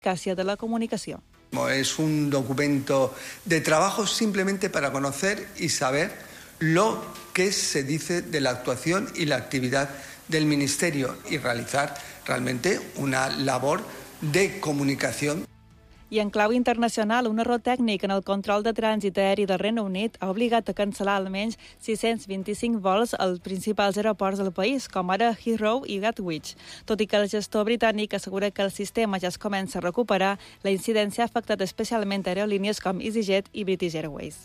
eficàcia de la comunicació. Es un documento de trabajo simplemente para conocer y saber lo que se dice de la actuación y la actividad del Ministerio y realizar realmente una labor de comunicación. I en clau internacional, un error tècnic en el control de trànsit aeri del Regne Unit ha obligat a cancel·lar almenys 625 vols als principals aeroports del país, com ara Heathrow i Gatwick. Tot i que el gestor britànic assegura que el sistema ja es comença a recuperar, la incidència ha afectat especialment aerolínies com EasyJet i British Airways.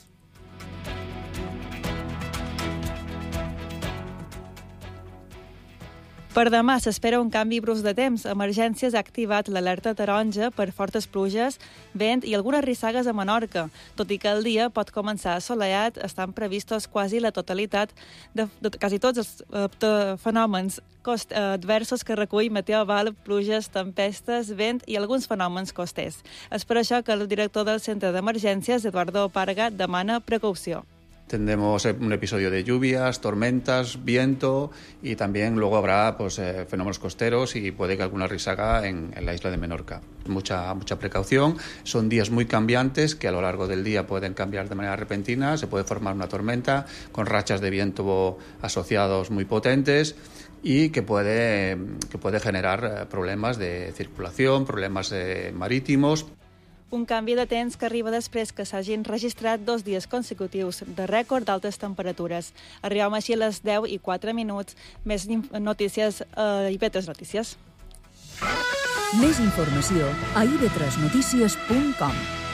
Per demà s'espera un canvi brusc de temps. Emergències ha activat l'alerta taronja per fortes pluges, vent i algunes rissagues a Menorca. Tot i que el dia pot començar assolellat, estan previstos quasi la totalitat de quasi tots els fenòmens adversos que recull meteoval, pluges, tempestes, vent i alguns fenòmens costers. És per això que el director del Centre d'Emergències, Eduardo Parga, demana precaució. Tendremos un episodio de lluvias, tormentas, viento y también luego habrá fenómenos costeros y puede que alguna risaga en la isla de Menorca. Mucha precaución. Son días muy cambiantes que a lo largo del día pueden cambiar de manera repentina. Se puede formar una tormenta con rachas de viento asociados muy potentes y que puede generar problemas de circulación, problemas marítimos. Un canvi de temps que arriba després que s'hagin registrat 2 dies consecutius de rècord d'altes temperatures. Arribem així a les 10:04. Més notícies a IB3 Notícies. Més informació a ib3notícies.com.